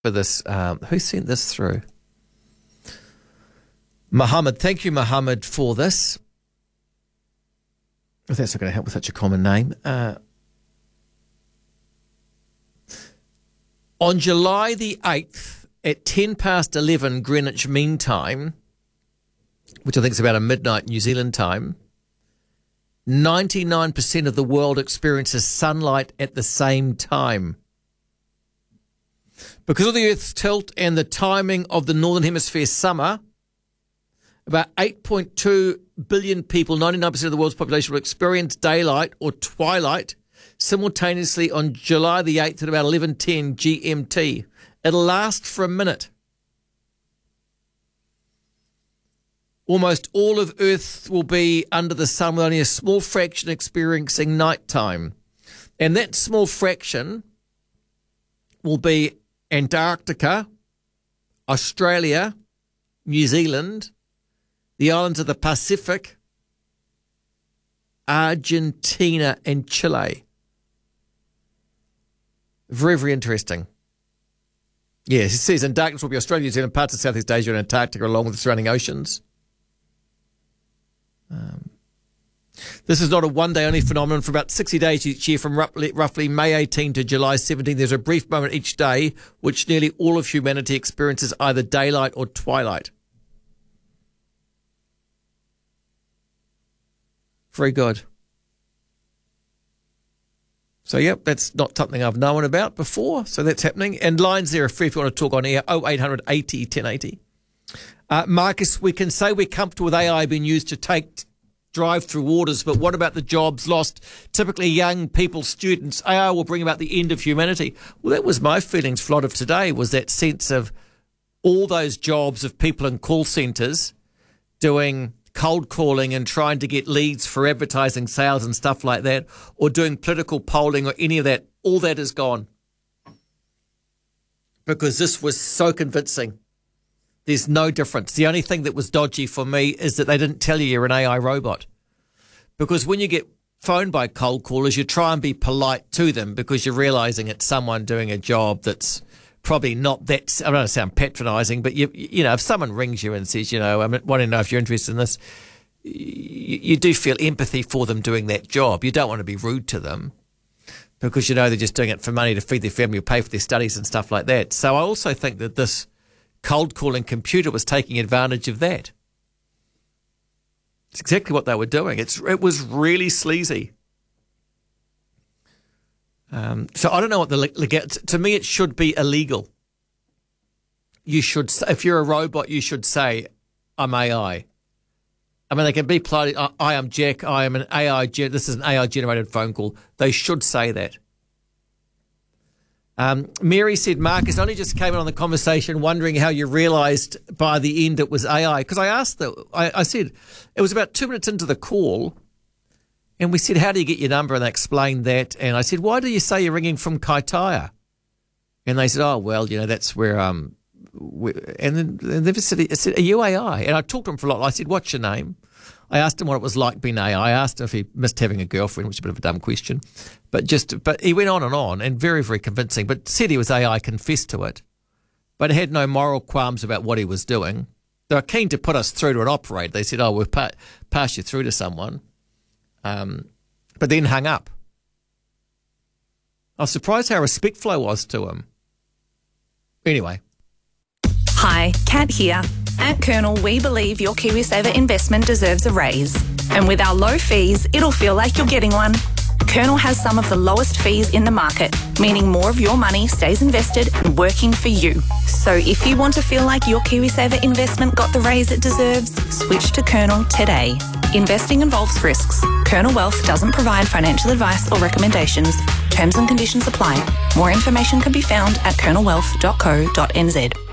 for this. Who sent this through? Muhammad. Thank you, Muhammad, for this. If that's not going to help with such a common name. On July the 8th at 10 past 11 Greenwich Mean Time, which I think is about a midnight New Zealand time, 99% of the world experiences sunlight at the same time. Because of the Earth's tilt and the timing of the Northern Hemisphere summer, about 8.2 billion people, 99% of the world's population, will experience daylight or twilight simultaneously on July the 8th at about 11:10 GMT. It'll last for a minute. Almost all of Earth will be under the sun with only a small fraction experiencing nighttime. And that small fraction will be Antarctica, Australia, New Zealand, the islands of the Pacific, Argentina and Chile. Very, very interesting. Yes, it says Antarctica will be Australia, New Zealand, parts of Southeast Asia and Antarctica along with the surrounding oceans. This is not a one-day-only phenomenon. For about 60 days each year, from roughly May 18 to July 17, there's a brief moment each day which nearly all of humanity experiences either daylight or twilight. Very good. So, yep, that's not something I've known about before, so that's happening. And lines there are free if you want to talk on air, 0800 80 1080. Marcus, we can say we're comfortable with AI being used to drive-through orders, but what about the jobs lost? Typically young people, students. AI will bring about the end of humanity. Well, that was my feelings for a lot of today, was that sense of all those jobs of people in call centres doing cold calling and trying to get leads for advertising, sales and stuff like that, or doing political polling or any of that. All that is gone. Because this was so convincing. There's no difference. The only thing that was dodgy for me is that they didn't tell you you're an AI robot. Because when you get phoned by cold callers, you try and be polite to them because you're realising it's someone doing a job that's probably not that, I don't want to sound patronising, but you know, if someone rings you and says, you know, I want to know if you're interested in this, you do feel empathy for them doing that job. You don't want to be rude to them because you know they're just doing it for money to feed their family or pay for their studies and stuff like that. So I also think that this cold calling computer was taking advantage of that. It's exactly what they were doing. It was really sleazy. So I don't know what to me it should be illegal. You should, if you're a robot, you should say, I'm AI. I mean, they can be polite. I am Jack. I am an AI. This is an AI generated phone call. They should say that. Mary said, Marcus only just came in on the conversation wondering how you realised by the end it was AI. Because I asked, I said, it was about 2 minutes into the call, and we said, how do you get your number? And they explained that. And I said, why do you say you're ringing from Kaitaia? And they said, oh, well, you know, that's where, and then they said, are you AI? And I talked to him for a lot. I said, what's your name? I asked him what it was like being AI. I asked him if he missed having a girlfriend, which is a bit of a dumb question. But he went on and very, very convincing. But said he was AI, confessed to it. But had no moral qualms about what he was doing. They were keen to put us through to an operator. They said, oh, we'll pass you through to someone. But then hung up. I was surprised how respectful I was to him. Anyway. Hi, Kat here. At Colonel, we believe your KiwiSaver investment deserves a raise. And with our low fees, it'll feel like you're getting one. Colonel has some of the lowest fees in the market, meaning more of your money stays invested and working for you. So if you want to feel like your KiwiSaver investment got the raise it deserves, switch to Colonel today. Investing involves risks. Colonel Wealth doesn't provide financial advice or recommendations. Terms and conditions apply. More information can be found at colonelwealth.co.nz.